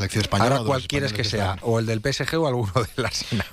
selección española. Ahora, ¿cuál quieres que sea? ¿O el del PSG o alguno del Arsenal?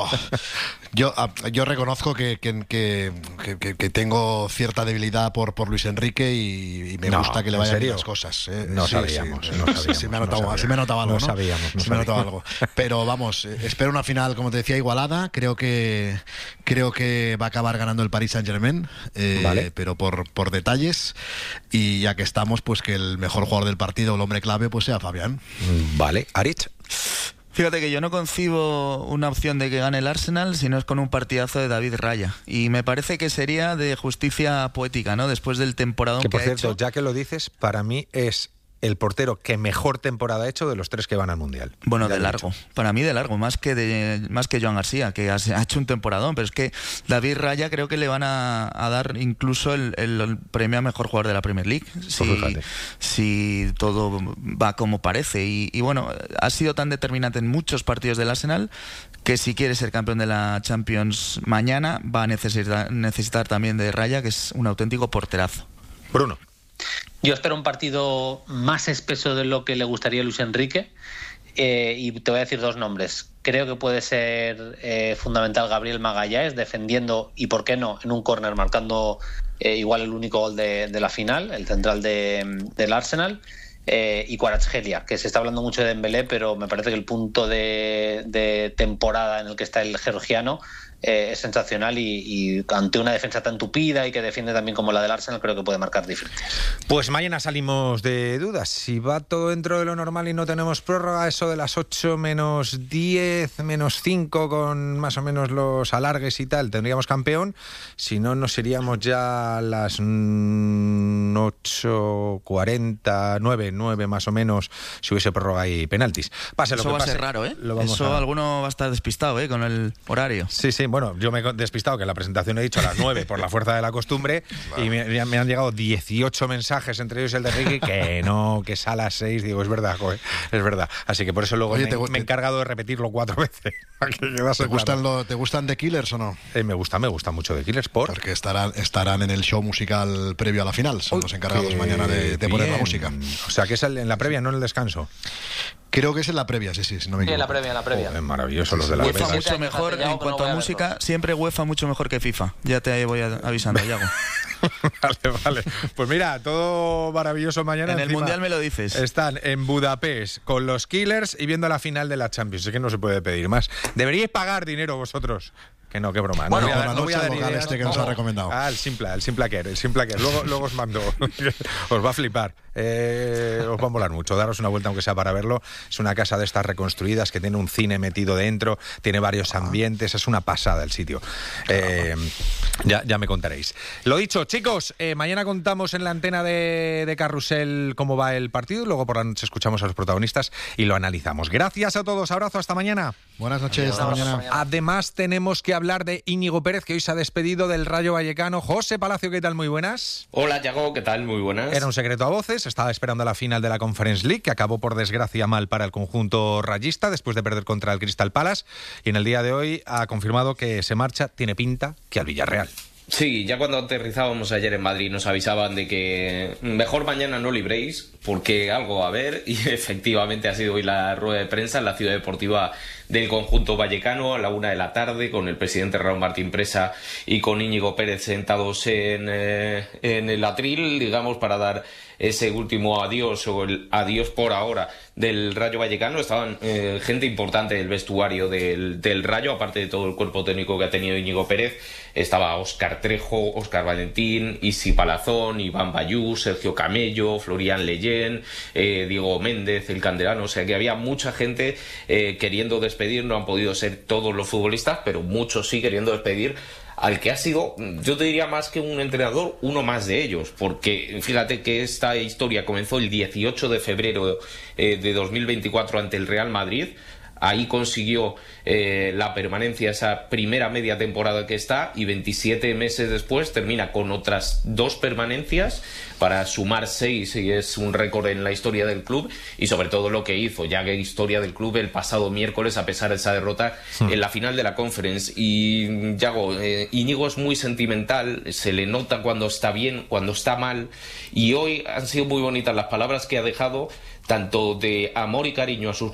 Yo reconozco que tengo cierta debilidad por Luis Enrique y me gusta que le vayan bien las cosas. No sabíamos. Sí me ha notado algo, ¿no? No sabíamos. Algo. Pero vamos, espero una final, como te decía, igualada. Creo que va a acabar ganando el Paris Saint-Germain, vale. Pero por detalles. Y ya que estamos, pues que el mejor jugador del partido, el hombre clave, pues sea Fabián. Vale, Aritz. Fíjate que yo no concibo una opción de que gane el Arsenal si no es con un partidazo de David Raya. Y me parece que sería de justicia poética, ¿no? Después del temporadón que por ha cierto, hecho. ya que lo dices, para mí es el portero que mejor temporada ha hecho de los 3 que van al Mundial. Bueno, de largo. Para mí de largo, más que Joan García, que ha hecho un temporadón. Pero es que David Raya creo que le van a dar incluso el premio a mejor jugador de la Premier League. Si todo va como parece. Y bueno, ha sido tan determinante en muchos partidos del Arsenal que si quiere ser campeón de la Champions mañana va a necesitar también de Raya, que es un auténtico porterazo. Bruno. Yo espero un partido más espeso de lo que le gustaría a Luis Enrique, y te voy a decir 2 nombres. Creo que puede ser fundamental Gabriel Magalhães defendiendo y, por qué no, en un córner marcando igual el único gol de la final, el central del Arsenal, y Kvaratskhelia, que se está hablando mucho de Dembélé, pero me parece que el punto de temporada en el que está el georgiano es sensacional y ante una defensa tan tupida y que defiende también como la del Arsenal, creo que puede marcar diferencias. Pues mañana salimos de dudas. Si va todo dentro de lo normal y no tenemos prórroga, eso de las 8 menos 10, menos 5 con más o menos los alargues y tal, tendríamos campeón. Si no, nos iríamos ya a las 8:40, 9 más o menos, si hubiese prórroga y penaltis. Pase lo eso que va pase, a ser raro, ¿eh? Alguno va a estar despistado, con el horario. Sí, bueno, yo me he despistado que en la presentación he dicho a las 9 por la fuerza de la costumbre, y me han llegado 18 mensajes, entre ellos el de Ricky, que no, que es a las 6. Digo, es verdad, joder, es verdad. Así que por eso luego me he encargado de repetirlo 4 veces. ¿Te gustan The Killers o no? Me gusta mucho The Killers porque estarán en el show musical previo a la final. Son los encargados mañana de poner la música. O sea, que es en la previa, no en el descanso. Creo que es en la previa, sí, si no me equivoco. En la previa. Es maravilloso los de la UEFA previa. mucho mejor, en cuanto a música, siempre UEFA mucho mejor que FIFA. Ya te voy avisando, Yago. Vale. Pues mira, todo maravilloso mañana. En el Mundial me lo dices. Están en Budapest con los Killers y viendo la final de la Champions. Es que no se puede pedir más. Deberíais pagar dinero vosotros. Que no, qué broma. Bueno, no voy a dar local ideas, que nos ha recomendado. El Simplaquer. Luego os mando. Os va a flipar. Os va a molar mucho. Daros una vuelta aunque sea para verlo. Es una casa de estas reconstruidas que tiene un cine metido dentro, tiene varios ambientes, es una pasada el sitio. Ya me contaréis. Lo dicho, chicos, mañana contamos en la antena de Carrusel cómo va el partido, luego por la noche escuchamos a los protagonistas y lo analizamos. Gracias a todos, abrazo, hasta mañana. Buenas noches, hasta mañana. Además tenemos que hablar de Íñigo Pérez, que hoy se ha despedido del Rayo Vallecano. José Palacio, ¿qué tal? Muy buenas. Hola, Yago, ¿qué tal? Muy buenas. Era un secreto a voces, estaba esperando la final de la Conference League, que acabó por desgracia mal para el conjunto rayista después de perder contra el Crystal Palace, y en el día de hoy ha confirmado que se marcha, tiene pinta que al Villarreal. Sí, ya cuando aterrizábamos ayer en Madrid nos avisaban de que mejor mañana no libréis, porque algo va a haber, y efectivamente ha sido hoy la rueda de prensa en la ciudad deportiva del conjunto vallecano a la 1:00 p.m, con el presidente Raúl Martín Presa y con Íñigo Pérez sentados en el atril, digamos, para dar ese último adiós, o el adiós por ahora del Rayo Vallecano. Estaban gente importante del vestuario del Rayo, aparte de todo el cuerpo técnico que ha tenido Íñigo Pérez. Estaba Óscar Trejo, Óscar Valentín, Isi Palazón, Iván Bayú, Sergio Camello, Florian Leyen, Diego Méndez, el Candelano. O sea que había mucha gente queriendo despedir. No han podido ser todos los futbolistas, pero muchos sí queriendo despedir al que ha sido, yo te diría, más que un entrenador, uno más de ellos, porque fíjate que esta historia comenzó el 18 de febrero de 2024 ante el Real Madrid. Ahí consiguió la permanencia, esa primera media temporada que está, y 27 meses después termina con otras 2 permanencias para sumar 6, y es un récord en la historia del club. Y sobre todo lo que hizo, ya que historia del club, el pasado miércoles, a pesar de esa derrota en la final de la Conference. Y Yago, Íñigo es muy sentimental, se le nota cuando está bien, cuando está mal, y hoy han sido muy bonitas las palabras que ha dejado, tanto de amor y cariño a sus